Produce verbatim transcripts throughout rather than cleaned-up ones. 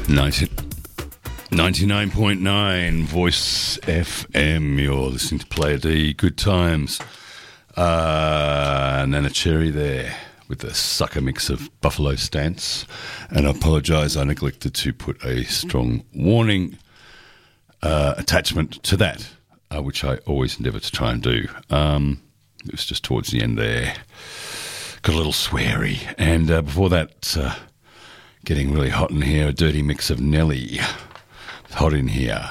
ninety, ninety-nine point nine Voice F M. You're listening to Player D. Good times. Uh, Nana Cherry there with the sucker mix of Buffalo Stance. And I apologise, I neglected to put a strong warning uh, attachment to that, uh, which I always endeavour to try and do. Um, it was just towards the end there. Got a little sweary. And uh, before that... Uh, Getting really hot in here, a dirty mix of Nelly. It's hot in here.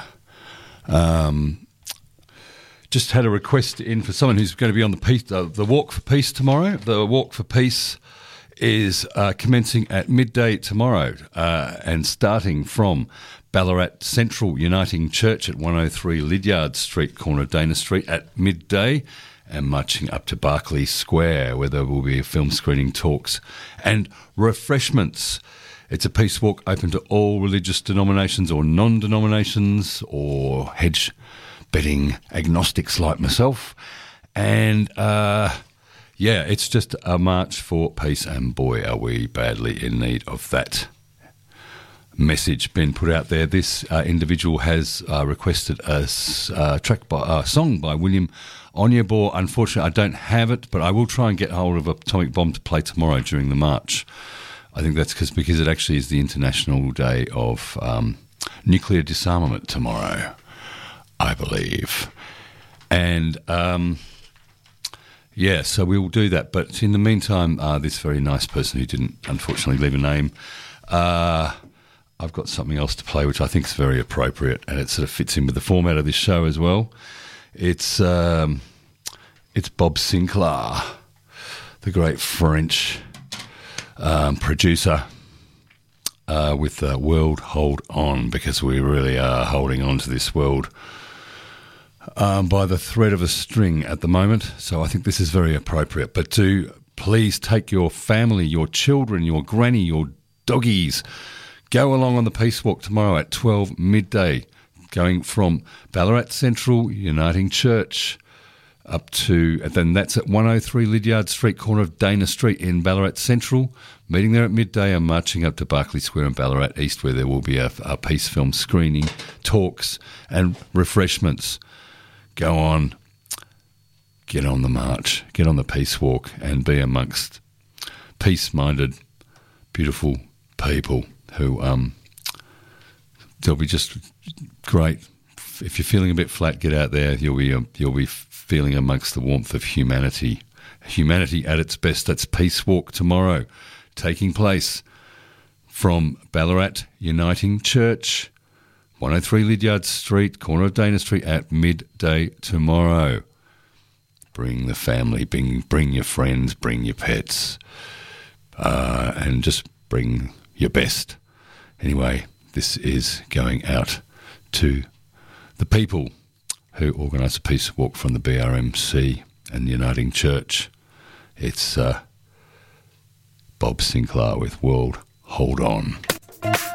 Um, just had a request in for someone who's going to be on the peace, uh, the Walk for Peace tomorrow. The Walk for Peace is uh, commencing at midday tomorrow uh, and starting from Ballarat Central Uniting Church at one oh three Lydiard Street, corner of Dana Street at midday, and marching up to Berkeley Square, where there will be film screening, talks and refreshments. It's a peace walk open to all religious denominations or non-denominations or hedge betting agnostics like myself. And, uh, yeah, it's just a march for peace, and boy, are we badly in need of that message being put out there. This uh, individual has uh, requested a uh, track by, uh, song by William Onyeabor. Unfortunately, I don't have it, but I will try and get hold of Atomic Bomb to play tomorrow during the march. I think that's cause, because it actually is the International Day of um, Nuclear Disarmament tomorrow, I believe. And, um, yeah, so we will do that. But in the meantime, uh, this very nice person who didn't, unfortunately, leave a name, uh, I've got something else to play which I think is very appropriate, and it sort of fits in with the format of this show as well. It's, um, it's Bob Sinclar, the great French... Um, producer uh, with the world Hold On, because we really are holding on to this world um, by the thread of a string at the moment. So I think this is very appropriate. But do please take your family, your children, your granny, your doggies, go along on the Peace Walk tomorrow at twelve midday, going from Ballarat Central Uniting Church up to, and then that's at one oh three Lydiard Street, corner of Dana Street in Ballarat Central. Meeting there at midday and marching up to Berkeley Square in Ballarat East, where there will be a, a peace film screening, talks and refreshments. Go on, get on the march, get on the peace walk and be amongst peace-minded, beautiful people who, um, they'll be just great. If you're feeling a bit flat, get out there. You'll be um, you'll be feeling amongst the warmth of humanity. Humanity at its best. That's Peace Walk tomorrow, taking place from Ballarat Uniting Church, one oh three Lydiard Street, corner of Dana Street at midday tomorrow. Bring the family, bring bring your friends, bring your pets, uh, and just bring your best. Anyway, this is going out to the people who organise a peace walk from the B R M C and the Uniting Church. It's uh, Bob Sinclar with World Hold On.